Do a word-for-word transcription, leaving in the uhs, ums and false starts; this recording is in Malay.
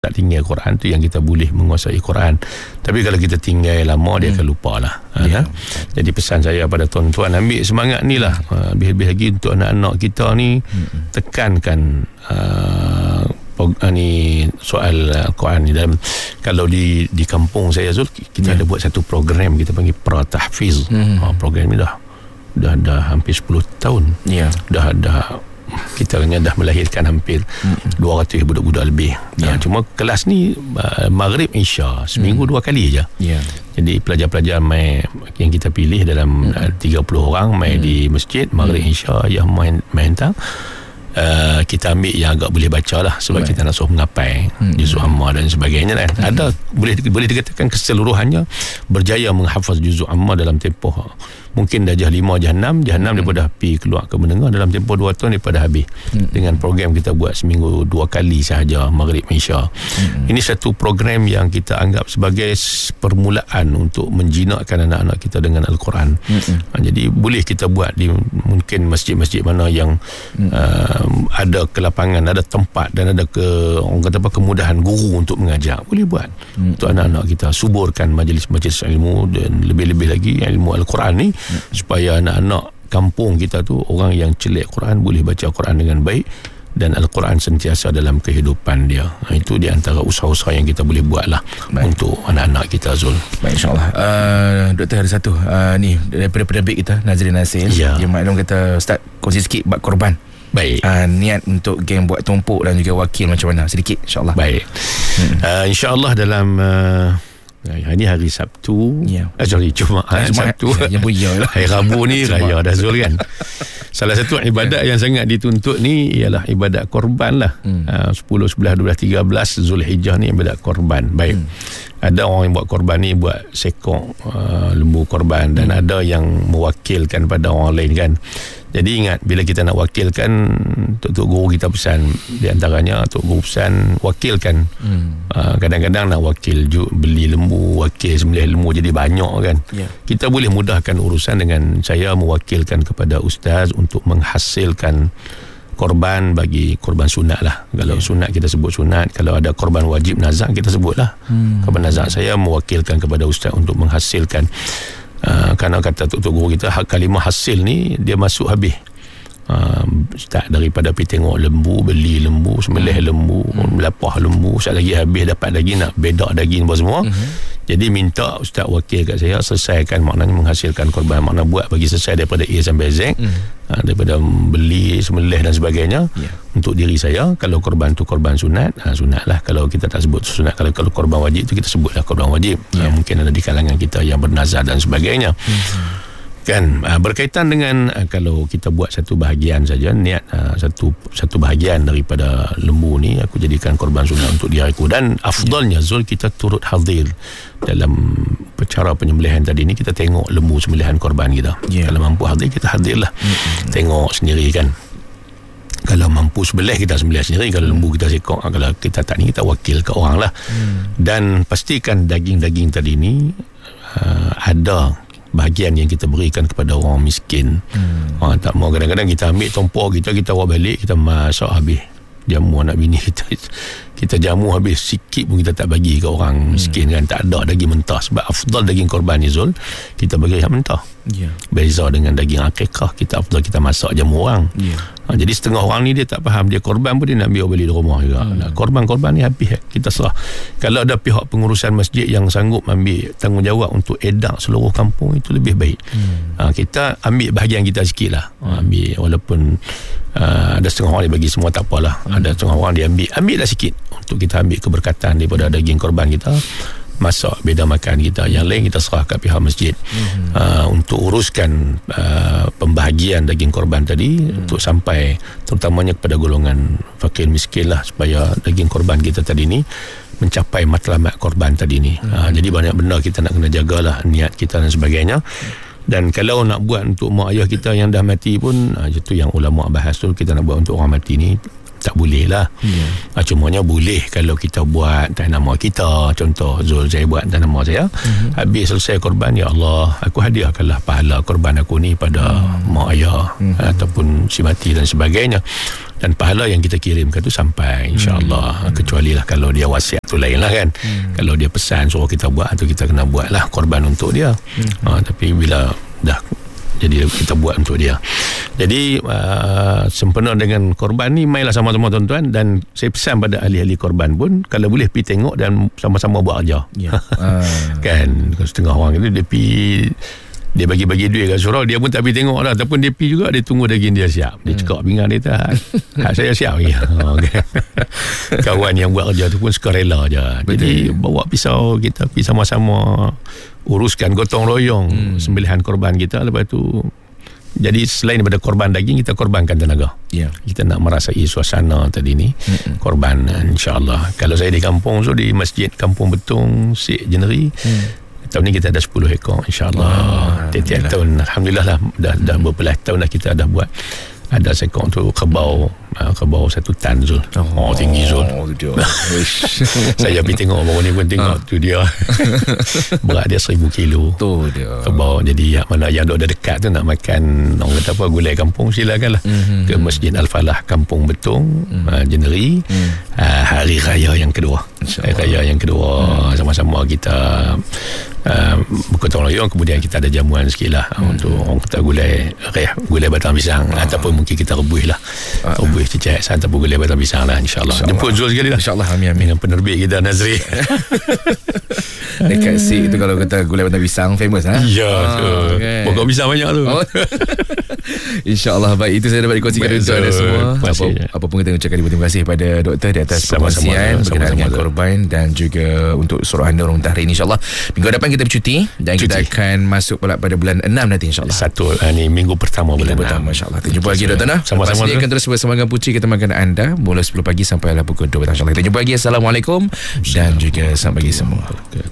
tak tinggal Quran tu yang kita boleh menguasai Quran. Tapi kalau kita tinggal lama dia hmm. akan lupa lah. Yeah. Ha? Jadi pesan saya pada tuan-tuan, ambil semangat ni lah. Hmm. Lebih-lebih lagi untuk anak-anak kita ni, hmm. tekankan uh, ni soal uh, Quran ni. Dan kalau di di kampung saya Zul, kita yeah. ada buat satu program kita panggil Pra-Tahfiz. Hmm. Uh, program ni dah dah dah hampir sepuluh tahun. Yeah. Dah dah kita dah melahirkan hampir mm-hmm. dua ratus budak-budak lebih. Yeah. Ha, cuma kelas ni uh, Maghrib Isya seminggu mm. dua kali je. Yeah. Jadi pelajar-pelajar mai yang kita pilih dalam mm. uh, tiga puluh orang mai mm. di masjid Maghrib mm. Isya yang main main tang. Uh, kita ambil yang agak boleh baca lah sebab right. kita nak suruh mengapai hmm. juzuk amma dan sebagainya kan. Hmm. Ada boleh boleh dikatakan keseluruhannya berjaya menghafaz juzuk amma dalam tempoh mungkin darjah lima, darjah enam, darjah enam hmm. daripada api keluar ke menengah dalam tempoh dua tahun daripada habis. Hmm. Dengan program kita buat seminggu dua kali sahaja Maghrib Isya. Hmm. Ini satu program yang kita anggap sebagai permulaan untuk menjinakkan anak-anak kita dengan Al-Quran. Hmm. Ha, jadi boleh kita buat di mungkin masjid-masjid mana yang hmm. uh, ada kelapangan, ada tempat dan ada ke orang kata apa kemudahan guru untuk mengajar, boleh buat hmm. untuk anak-anak kita, suburkan majlis-majlis ilmu dan lebih-lebih lagi ilmu Al-Quran ni hmm. supaya anak-anak kampung kita tu orang yang celik Quran boleh baca Quran dengan baik dan Al-Quran sentiasa dalam kehidupan dia. Itu di antara usaha-usaha yang kita boleh buat lah baik. Untuk anak-anak kita Zul. Baik, insyaAllah. uh, Doktor ada satu uh, ni daripada penerbit kita Nazrin Nasir ya. Dia maklum kata Ustaz kongsi sikit bab korban. Baik. Uh, niat untuk geng buat tumpuk dan juga wakil macam mana sedikit insyaAllah. Baik. hmm. uh, InsyaAllah dalam uh, ini hari Sabtu ya. eh, sorry Jumaat Sabtu ya, yang buaya lah. Hari Rabu ni raya dah Zul kan. Salah satu ibadat yang sangat dituntut ni ialah ibadat korban lah. hmm. uh, sepuluh, sebelas, dua belas, tiga belas Zulhijjah ni ibadat korban. Baik. hmm. Ada orang yang buat korban ni buat sekok uh, lembu korban dan hmm. ada yang mewakilkan pada orang lain kan. Jadi ingat, bila kita nak wakilkan, Tok Guru kita pesan di antaranya, Tok Guru pesan wakilkan. hmm. uh, Kadang-kadang nak wakil ju, beli lembu, wakil sembelih lembu jadi banyak kan. yeah. Kita boleh mudahkan urusan dengan saya mewakilkan kepada ustaz untuk menghasilkan korban bagi korban sunat lah. Kalau yeah. sunat kita sebut sunat, kalau ada korban wajib nazak kita sebut lah hmm. korban nazak. Saya mewakilkan kepada ustaz untuk menghasilkan. Uh, kerana kata Tok Guru kita, hak kalimah hasil ni dia masuk habis. Uh, start daripada pergi tengok lembu, beli lembu, sembelih hmm. lembu, hmm. melapah lembu, sekali lagi habis dapat lagi nak bedak daging apa semua. hmm. Jadi minta ustaz wakil kat saya selesaikan, maknanya menghasilkan korban, makna buat bagi selesai daripada A sampai Z. hmm. uh, daripada beli, sembelih dan sebagainya. yeah. Untuk diri saya, kalau korban tu korban sunat, uh, sunat lah. Kalau kita tak sebut sunat, kalau, kalau korban wajib tu kita sebutlah korban wajib. yeah. uh, mungkin ada di kalangan kita yang bernazar dan sebagainya. hmm. Kan uh, berkaitan dengan uh, kalau kita buat satu bahagian saja, niat uh, satu satu bahagian daripada lembu ni aku jadikan korban sunat untuk diri aku. Dan afdalnya Zul, kita turut hadir dalam cara penyembelihan tadi ni, kita tengok lembu sembelihan korban kita. yeah. Kalau mampu hadir, kita hadirlah. mm-hmm. Tengok sendiri kan. Kalau mampu sembelih, kita sembelih sendiri. Kalau lembu kita sekok, kalau kita tak ni, kita wakil ke orang lah. mm. Dan pastikan daging-daging tadi ni uh, ada bahagian yang kita berikan kepada orang miskin. hmm. ha, Tak mau kadang-kadang kita ambil tompok kita, kita bawa balik, kita masak habis, jamu anak bini kita, kita jamu habis, sikit pun kita tak bagi ke orang miskin. hmm. kan, tak ada daging mentah. Sebab afdal daging korban ni Zul, kita bagi yang mentah. yeah. Beza dengan daging akikah, kita afdal kita masak jamu orang. yeah. ha, Jadi setengah orang ni dia tak faham, dia korban pun dia nak biar beli di rumah juga. hmm. nah, Korban-korban ni habis kita serah. Kalau ada pihak pengurusan masjid yang sanggup ambil tanggungjawab untuk edak seluruh kampung, itu lebih baik. hmm. ha, Kita ambil bahagian kita sikit lah. hmm. Ambil walaupun uh, ada setengah orang dia bagi semua, tak apalah. hmm. Ada setengah orang dia ambil, ambil lah sikit untuk kita ambil keberkatan daripada daging korban kita, masak beda makan kita. Yang lain kita serah kat pihak masjid. mm-hmm. uh, untuk uruskan uh, pembahagian daging korban tadi, mm. untuk sampai terutamanya kepada golongan fakir miskin lah, supaya daging korban kita tadi ni mencapai matlamat korban tadi ni. mm. uh, jadi banyak benda kita nak kena jagalah, niat kita dan sebagainya. Dan kalau nak buat untuk mak ayah kita yang dah mati pun, uh, itu yang ulama bahas tu, kita nak buat untuk orang mati ni tak boleh lah. yeah. ha, Cumanya boleh kalau kita buat atas nama kita. Contoh Zul, saya buat atas nama saya. mm-hmm. Habis selesai korban, ya Allah, aku hadiahkanlah pahala korban aku ni pada mm-hmm. mak ayah, mm-hmm. ataupun si mati dan sebagainya. dan pahala yang kita kirimkan tu sampai insya-Allah. Hmm. Kecuali lah kalau dia wasiat tu lain lah kan. Hmm. Kalau dia pesan suruh kita buat tu kita kena buat lah korban untuk dia. Hmm. Ha, tapi bila dah jadi kita buat untuk dia. Jadi uh, sempena dengan korban ni, mainlah sama-sama tuan-tuan, dan saya pesan pada ahli-ahli korban pun kalau boleh pergi tengok dan sama-sama buat kerja. Ya. uh. Kan setengah orang itu dia pergi, dia bagi-bagi duit kat surau, dia pun tak pergi tengok lah, ataupun dia pergi juga, dia tunggu daging dia siap, dia cekak pinggan dia tahan. Hak saya siap ya. Okay. Kawan yang buat kerja tu pun sukarela je. Jadi bawa pisau, kita pergi sama-sama uruskan gotong royong hmm. sembelihan korban kita. Lepas tu jadi selain daripada korban daging, kita korbankan tenaga. Yeah. Kita nak merasai suasana tadi ni. Mm-mm. Korban insya-Allah. Kalau saya di kampung so di Masjid Kampung Betung Sik Jeneri, mm. tahun ni kita ada sepuluh ekor insya-Allah. Oh, tiap-tiap tahun alhamdulillah lah, dah dah hmm. berbelas tahun dah kita dah buat. Ada sekor tu kebau, uh, kebau satu tan Zul. Oh, oh tinggi Zul. Oh, tu dia. Saya pergi tengok baru ni pun tengok ha. Tu dia. Berat dia seribu kilo. Tu dia. Kebau. Jadi yang mana yang ada dekat tu nak makan orang kata apa gulai kampung, silakanlah mm-hmm. ke Masjid Al-Falah Kampung Betung mm-hmm. uh, Jeneri mm. uh, hari raya yang kedua. Hari raya yang kedua mm. sama-sama kita uh, bergotong royong, kemudian kita ada jamuan sikit lah mm. untuk orang kata gulai reh, gulai batang pisang ah. ataupun mungkin kita rebus lah uh, rebus cecek ataupun gulai batang pisang lah insyaAllah. Insya jemput Zul sekali lah insyaAllah. Amin amin. Dengan penerbit kita Nazri dekat Sik tu kalau kata gulai batang pisang famous ha? Ya ah, okay. Pokok pisang banyak tu. Oh. InsyaAllah. Baik, itu saya dapat dikongsikan untuk anda semua. Apa, apa pun kita ucapkan terima kasih kepada doktor di atas perkongsian berkenaan dengan korban dan juga untuk suruhan Nurul Tahrir ini. InsyaAllah minggu depan kita bercuti dan cuti. Kita akan masuk pula pada bulan enam nanti insyaAllah. Satu uh, ni minggu pertama bulan minggu pertama insyaAllah. Kita jumpa lagi doktor nah. Sama-sama. Pastikan terus bersama dengan Puci kita makan anda mula sepuluh pagi sampai pukul dua petang insyaAllah. Kita jumpa lagi. Assalamualaikum dan juga selamat pagi semua.